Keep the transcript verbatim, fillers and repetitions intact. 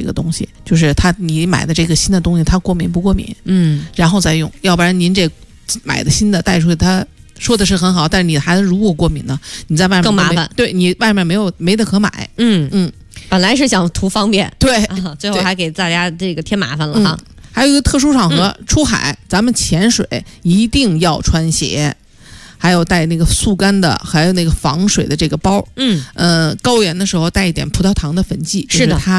个东西，就是他你买的这个新的东西，它过敏不过敏？ 嗯， 然后再用，要不然您这买的新的带出去，它说的是很好，但是你的孩子如果过敏呢，你在外面更麻烦， 对你外面没有没得可买。 嗯嗯， 本来是想图方便， 对， 啊、最后还给大家这个添麻烦了哈。 嗯、还有一个特殊场合、嗯，出海，咱们潜水一定要穿鞋。还有带那个速干的，还有那个防水的这个包。嗯，呃，高原的时候带一点葡萄糖的粉剂， 是的， 它